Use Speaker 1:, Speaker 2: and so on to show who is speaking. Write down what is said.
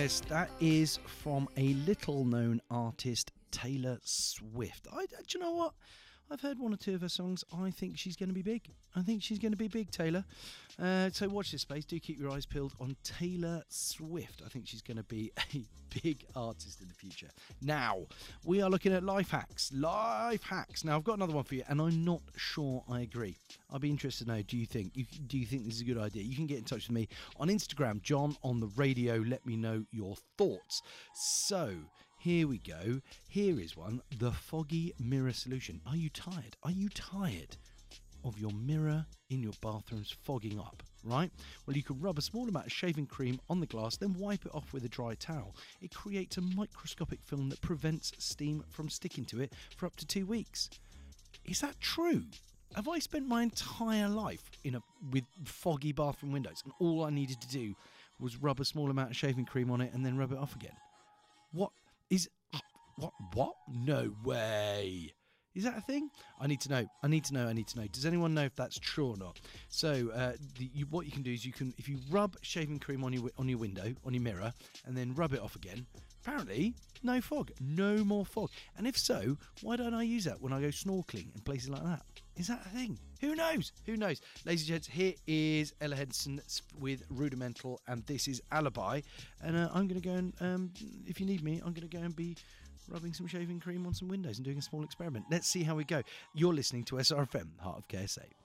Speaker 1: Yes, that is from a little-known artist, Taylor Swift. Do you know what? I've heard one or two of her songs. I think she's going to be big. I think she's going to be big, Taylor. So watch this space. Do keep your eyes peeled on Taylor Swift. I think she's going to be a big artist in the future. Now, we are looking at life hacks. Life hacks. Now, I've got another one for you, and I'm not sure I agree. I'd be interested to know, do you think this is a good idea? You can get in touch with me on Instagram, John on the radio. Let me know your thoughts. So, here we go. Here is one. The foggy mirror solution. Are you tired? Are you tired of your mirror in your bathrooms fogging up, right? Well, you can rub a small amount of shaving cream on the glass, then wipe it off with a dry towel. It creates a microscopic film that prevents steam from sticking to it for up to 2 weeks. Is that true? Have I spent my entire life with foggy bathroom windows and all I needed to do was rub a small amount of shaving cream on it and then rub it off again? What? No way. Is that a thing? I need to know. Does anyone know if that's true or not? So what you can do is if you rub shaving cream on your window, on your mirror, and then rub it off again, apparently no fog, no more fog. And if so, why don't I use that when I go snorkeling and places like that? Is that a thing? Who knows? Ladies and gents, here is Ella Henderson with Rudimental, and this is Alibi. And I'm going to go and, if you need me, I'm going to go and be rubbing some shaving cream on some windows and doing a small experiment. Let's see how we go. You're listening to SRFM, Heart of KSA.